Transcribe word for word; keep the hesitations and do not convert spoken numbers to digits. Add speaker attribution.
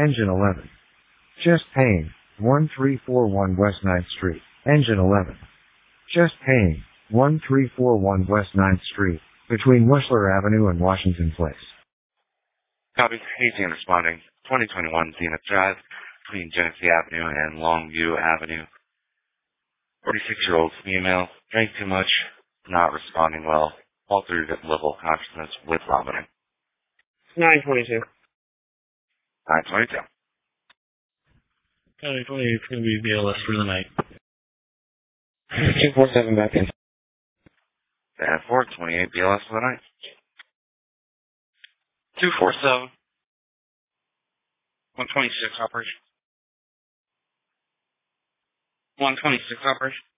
Speaker 1: Engine eleven. Just paying. one three four one West ninth Street. Engine eleven. Just paying. one three four one West ninth Street, between Whistler Avenue and Washington Place.
Speaker 2: Copy. eighteen responding. twenty twenty-one Zenith Drive, between Genesee Avenue and Longview Avenue. forty-six-year-old female, drank too much, not responding well, altered level of consciousness with vomiting.
Speaker 3: nine twenty-two.
Speaker 2: nine twenty-two.
Speaker 4: County twenty-eight is going to be B L S for the night.
Speaker 3: two four seven back in.
Speaker 2: And four twenty-eight B L S for the night. two four seven.
Speaker 3: one twenty-six operation. one twenty-six operation.